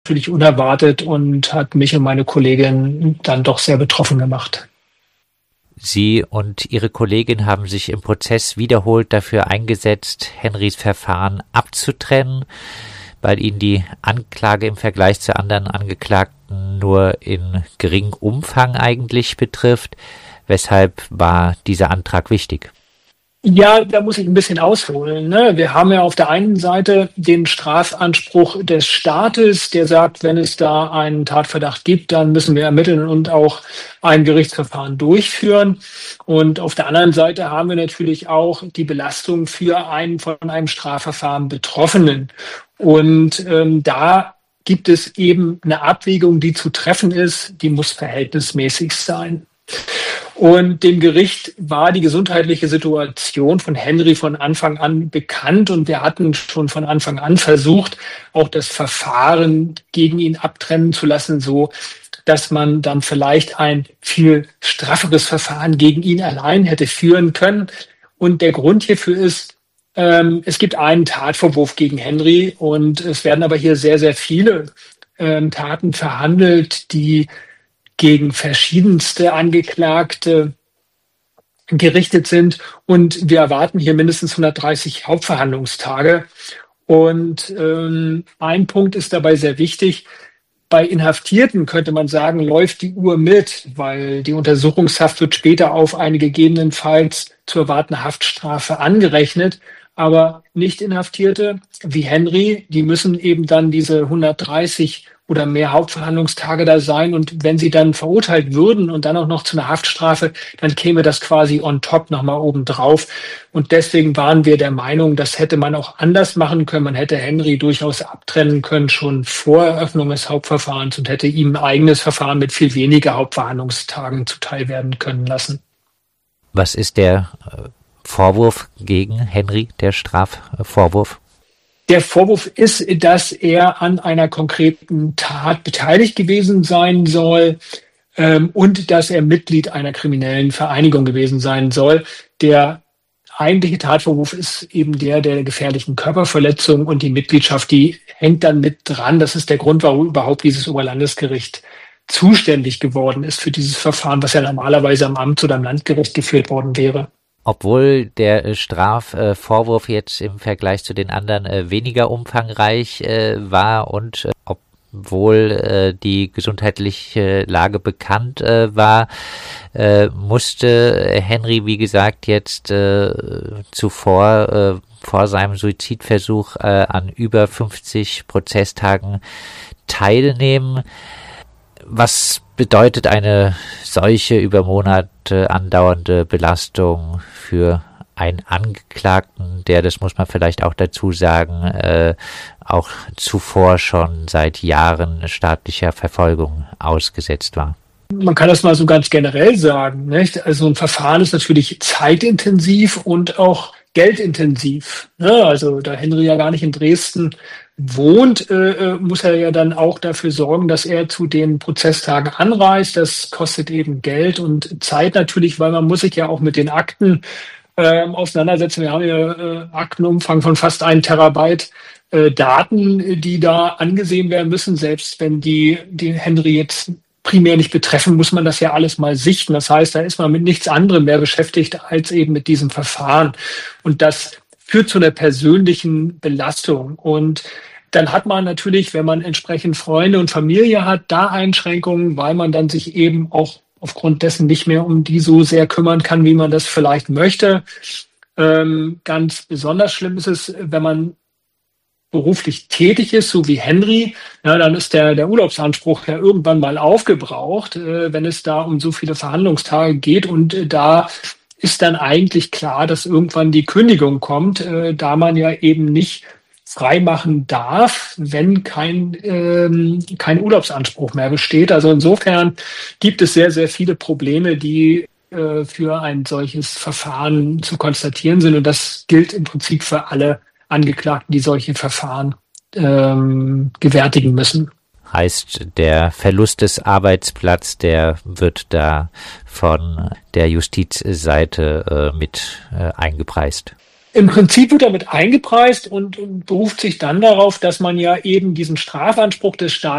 natürlich unerwartet und hat mich und meine Kollegin dann doch sehr betroffen gemacht. Sie und Ihre Kollegin haben sich im Prozess wiederholt dafür eingesetzt, Henrys Verfahren abzutrennen, weil Ihnen die Anklage im Vergleich zu anderen Angeklagten nur in geringem Umfang eigentlich betrifft. Weshalb war dieser Antrag wichtig? Ja, da muss ich ein bisschen ausholen, ne? Wir haben ja auf der einen Seite den Strafanspruch des Staates, der sagt, wenn es da einen Tatverdacht gibt, dann müssen wir ermitteln und auch ein Gerichtsverfahren durchführen. Und auf der anderen Seite haben wir natürlich auch die Belastung für einen von einem Strafverfahren Betroffenen. Und da gibt es eben eine Abwägung, die zu treffen ist, die muss verhältnismäßig sein. Und dem Gericht war die gesundheitliche Situation von Henry von Anfang an bekannt und wir hatten schon von Anfang an versucht, auch das Verfahren gegen ihn abtrennen zu lassen, so dass man dann vielleicht ein viel strafferes Verfahren gegen ihn allein hätte führen können. Und der Grund hierfür ist, es gibt einen Tatvorwurf gegen Henry und es werden aber hier sehr, sehr viele Taten verhandelt, die gegen verschiedenste Angeklagte gerichtet sind. Und wir erwarten hier mindestens 130 Hauptverhandlungstage. Und ein Punkt ist dabei sehr wichtig. Bei Inhaftierten könnte man sagen, läuft die Uhr mit, weil die Untersuchungshaft wird später auf eine gegebenenfalls zu erwartende Haftstrafe angerechnet. Aber Nicht-Inhaftierte wie Henry, die müssen eben dann diese 130 oder mehr Hauptverhandlungstage da sein. Und wenn sie dann verurteilt würden und dann auch noch zu einer Haftstrafe, dann käme das quasi on top nochmal oben drauf. Und deswegen waren wir der Meinung, das hätte man auch anders machen können. Man hätte Henry durchaus abtrennen können, schon vor Eröffnung des Hauptverfahrens und hätte ihm ein eigenes Verfahren mit viel weniger Hauptverhandlungstagen zuteil werden können lassen. Was ist der Vorwurf gegen Henry, der Strafvorwurf? Der Vorwurf ist, dass er an einer konkreten Tat beteiligt gewesen sein soll und dass er Mitglied einer kriminellen Vereinigung gewesen sein soll. Der eigentliche Tatvorwurf ist eben der gefährlichen Körperverletzung und die Mitgliedschaft, die hängt dann mit dran. Das ist der Grund, warum überhaupt dieses Oberlandesgericht zuständig geworden ist für dieses Verfahren, was ja normalerweise am Amts- oder am Landgericht geführt worden wäre. Obwohl der Strafvorwurf jetzt im Vergleich zu den anderen weniger umfangreich war und obwohl die gesundheitliche Lage bekannt war, musste Henry, wie gesagt, jetzt zuvor vor seinem Suizidversuch an über 50 Prozesstagen teilnehmen. Was bedeutet eine solche über Monate andauernde Belastung für einen Angeklagten, der, das muss man vielleicht auch dazu sagen, auch zuvor schon seit Jahren staatlicher Verfolgung ausgesetzt war? Man kann das mal so ganz generell sagen, nicht? Also ein Verfahren ist natürlich zeitintensiv und auch geldintensiv. Ne? Also da Henry ja gar nicht in Dresden wohnt, muss er ja dann auch dafür sorgen, dass er zu den Prozesstagen anreist. Das kostet eben Geld und Zeit natürlich, weil man muss sich ja auch mit den Akten auseinandersetzen. Wir haben ja Aktenumfang von fast 1 Terabyte Daten, die da angesehen werden müssen. Selbst wenn die Henry jetzt primär nicht betreffen, muss man das ja alles mal sichten. Das heißt, da ist man mit nichts anderem mehr beschäftigt als eben mit diesem Verfahren. Und das führt zu einer persönlichen Belastung. Und dann hat man natürlich, wenn man entsprechend Freunde und Familie hat, da Einschränkungen, weil man dann sich eben auch aufgrund dessen nicht mehr um die so sehr kümmern kann, wie man das vielleicht möchte. Ganz besonders schlimm ist es, wenn man beruflich tätig ist, so wie Henry, ja, dann ist der Urlaubsanspruch ja irgendwann mal aufgebraucht, wenn es da um so viele Verhandlungstage geht. Und da ist dann eigentlich klar, dass irgendwann die Kündigung kommt, da man ja eben nicht freimachen darf, wenn kein Urlaubsanspruch mehr besteht. Also insofern gibt es sehr, sehr viele Probleme, die für ein solches Verfahren zu konstatieren sind. Und das gilt im Prinzip für alle Angeklagten, die solche Verfahren gewärtigen müssen. Heißt, der Verlust des Arbeitsplatzes, der wird da von der Justizseite mit eingepreist? Im Prinzip wird damit eingepreist und beruft sich dann darauf, dass man ja eben diesen Strafanspruch des Staates